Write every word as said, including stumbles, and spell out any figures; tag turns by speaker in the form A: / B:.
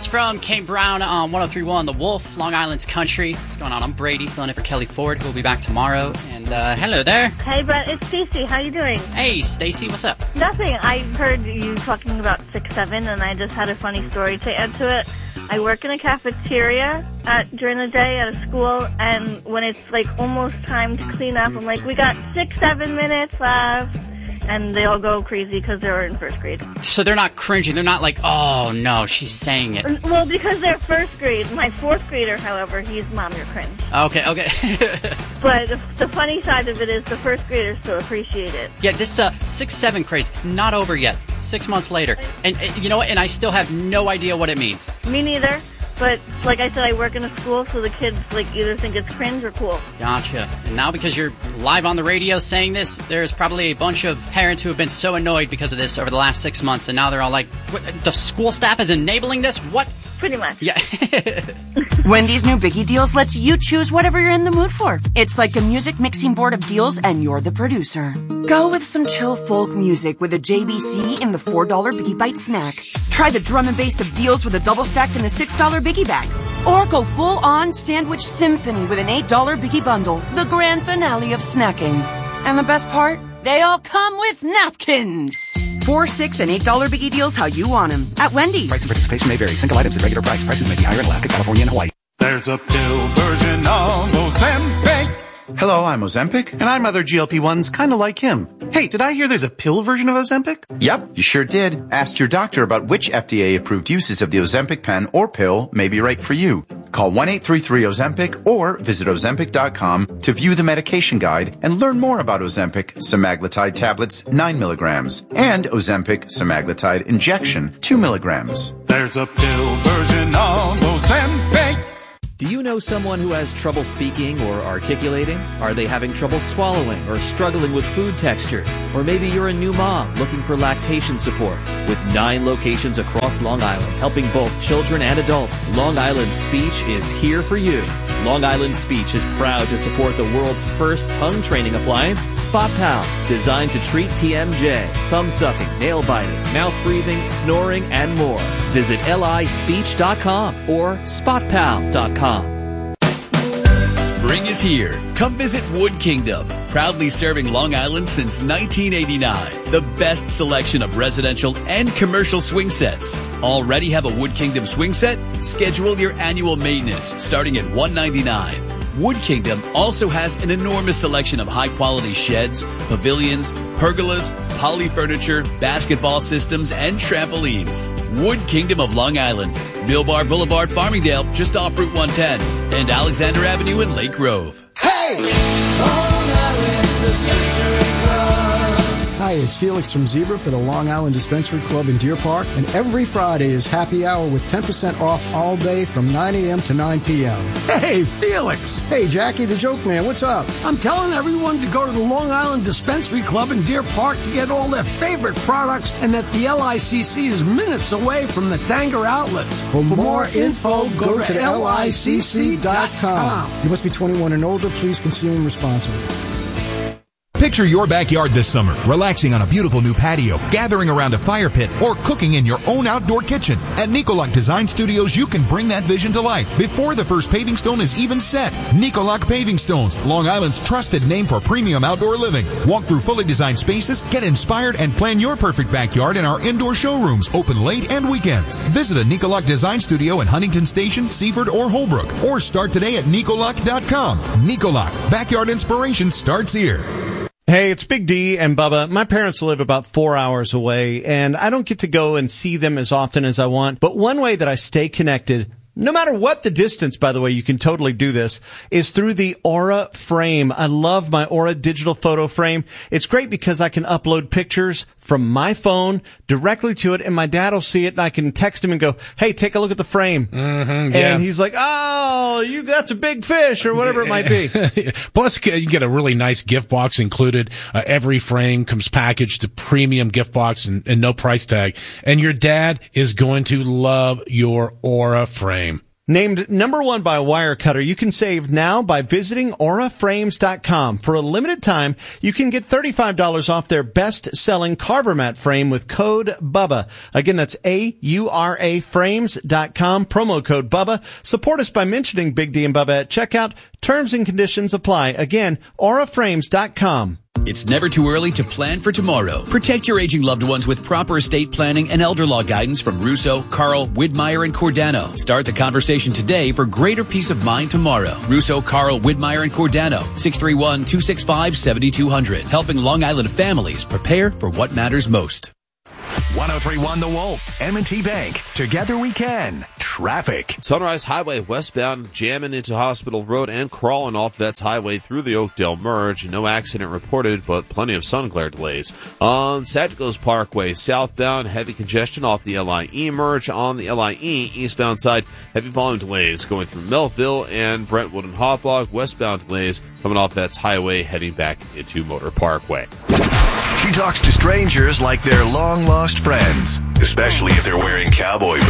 A: from Kane Brown on one oh three point one The Wolf, Long Island's Country. What's going on? I'm Brady, filling in for Kelly Ford, who will be back tomorrow. And uh, hello there.
B: Hey, Brett, it's Stacy. How you doing?
A: Hey, Stacy, what's up?
B: Nothing. I heard you talking about six seven, and I just had a funny story to add to it. I work in a cafeteria at, during the day at a school, and when it's like almost time to clean up, I'm like, we got six, seven minutes left. And they all go crazy because they're in first grade.
A: So they're not cringing. They're not like, oh, no, she's saying it.
B: Well, because they're first grade. My fourth grader, however, he's Mom, you're cringe.
A: Okay, okay.
B: But the, the funny side of it is the first graders still appreciate it.
A: Yeah, this uh, six seven craze, not over yet. Six months later. And uh, you know what? And I still have no idea what it means.
B: Me neither. But like I said, I work in a school, so the kids like either think it's cringe or cool.
A: Gotcha. And now because you're live on the radio saying this, there's probably a bunch of parents who have been so annoyed because of this over the last six months, and now they're all like, what, the school staff is enabling this? What?
B: Pretty much.
A: Yeah.
C: Wendy's new Biggie Deals lets you choose whatever you're in the mood for. It's like a music mixing board of deals, and you're the producer. Go with some chill folk music with a J B C in the four dollar Biggie Bite snack. Try the drum and bass of deals with a double stack in the six dollar Biggie Bag. Or go full-on sandwich symphony with an eight dollar Biggie Bundle, the grand finale of snacking. And the best part? They all come with napkins. Four, six, and eight dollar Biggie Deals how you want them at Wendy's.
D: Price and participation may vary. Single items at regular price. Prices may be higher in Alaska, California, and Hawaii.
E: There's a pill version of Ozempic.
F: Hello, I'm Ozempic.
G: And I'm other G L P ones kind of like him. Hey, did I hear there's a pill version of Ozempic?
F: Yep, you sure did. Ask your doctor about which F D A-approved uses of the Ozempic pen or pill may be right for you. Call one eight three three Ozempic or visit Ozempic dot com to view the medication guide and learn more about Ozempic semaglutide tablets nine milligrams and Ozempic semaglutide injection two milligrams.
E: There's a pill version of Ozempic.
H: Do you know someone who has trouble speaking or articulating? Are they having trouble swallowing or struggling with food textures? Or maybe you're a new mom looking for lactation support. With nine locations across Long Island, helping both children and adults, Long Island Speech is here for you. Long Island Speech is proud to support the world's first tongue training appliance, Spot Pal, designed to treat T M J, thumb sucking, nail biting, mouth breathing, snoring, and more. Visit L I speech dot com or spot pal dot com.
I: Spring is here. Come visit Wood Kingdom, proudly serving Long Island since nineteen eighty-nine. The best selection of residential and commercial swing sets. Already have a Wood Kingdom swing set? Schedule your annual maintenance starting at one hundred ninety-nine dollars. Wood Kingdom also has an enormous selection of high-quality sheds, pavilions, pergolas, poly furniture, basketball systems, and trampolines. Wood Kingdom of Long Island, Millbar Boulevard, Farmingdale, just off Route one ten, and Alexander Avenue in Lake Grove.
J: Hey! Long Island Dispensary Club. Hi, it's Felix from Zebra for the Long Island Dispensary Club in Deer Park, and every Friday is happy hour with ten percent off all day from nine a.m. to nine p.m.
K: Hey, Felix!
J: Hey, Jackie the Joke Man, what's up?
K: I'm telling everyone to go to the Long Island Dispensary Club in Deer Park to get all their favorite products, and that the L I C C is minutes away from the Tanger outlets.
J: For, For more, more info, go, go to L I C C dot com. You must be twenty-one and older. Please consume responsibly.
L: Picture your backyard this summer, relaxing on a beautiful new patio, gathering around a fire pit, or cooking in your own outdoor kitchen. At Nicolac Design Studios, you can bring that vision to life before the first paving stone is even set. Nicolac Paving Stones, Long Island's trusted name for premium outdoor living. Walk through fully designed spaces, get inspired, and plan your perfect backyard in our indoor showrooms, open late and weekends. Visit a Nicolac Design Studio in Huntington Station, Seaford, or Holbrook, or start today at Nicolac dot com. Nicolac, backyard inspiration starts here.
M: Hey, it's Big D and Bubba. My parents live about four hours away, and I don't get to go and see them as often as I want. But one way that I stay connected, no matter what the distance, by the way, you can totally do this, is through the Aura frame. I love my Aura digital photo frame. It's great because I can upload pictures from my phone directly to it, and my dad will see it, and I can text him and go, hey, take a look at the frame.
N: Mm-hmm, yeah.
M: And he's like, oh, you that's a big fish, or whatever it might be.
N: Plus, you get a really nice gift box included. Uh, every frame comes packaged, a premium gift box, and, and no price tag. And your dad is going to love your Aura frame.
M: Named number one by Wirecutter, you can save now by visiting aura frames dot com. For a limited time, you can get thirty-five dollars off their best-selling Carver mat frame with code BUBBA. Again, that's A U R A frames dot com, promo code BUBBA. Support us by mentioning Big D and Bubba at checkout. Terms and conditions apply. Again, aura frames dot com.
I: It's never too early to plan for tomorrow. Protect your aging loved ones with proper estate planning and elder law guidance from Russo, Carl, Widmeyer, and Cordano. Start the conversation today for greater peace of mind tomorrow. Russo, Carl, Widmeyer, and Cordano. six three one, two six five, seven two zero zero. Helping Long Island families prepare for what matters most.
O: one oh three point one The Wolf, M and T Bank. Together we can. Traffic.
P: Sunrise Highway westbound jamming into Hospital Road and crawling off Vets Highway through the Oakdale merge. No accident reported, but plenty of sun glare delays. On Sagicos Parkway southbound, heavy congestion off the L I E merge. On the L I E eastbound side, heavy volume delays going through Melville and Brentwood and Hauppauge. Westbound delays coming off Vets Highway heading back into Motor Parkway.
O: She talks to strangers like they're long-lost friends, especially if they're wearing cowboy